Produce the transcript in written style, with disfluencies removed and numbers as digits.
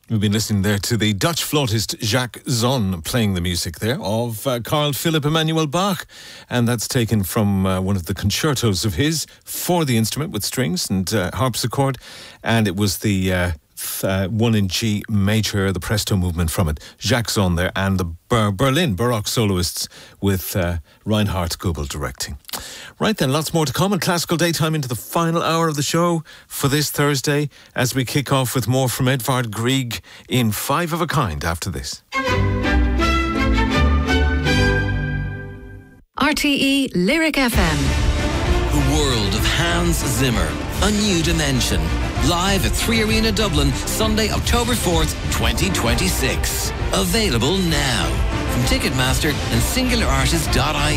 We've been listening there to the Dutch flautist Jacques Zon playing the music there of Carl Philipp Emanuel Bach. And that's taken from one of the concertos of his for the instrument with strings and harpsichord. And it was the one in G major, the Presto movement from it. Jacques Zon there, and the Berlin Baroque soloists with Reinhard Goebel directing. Right then, lots more to come in Classical Daytime into the final hour of the show for this Thursday as we kick off with more from Edvard Grieg in Five of a Kind after this. RTE Lyric FM. The world of Hans Zimmer, A New Dimension. Live at 3 Arena Dublin, Sunday, October 4th, 2026. Available now from Ticketmaster and singularartist.ie.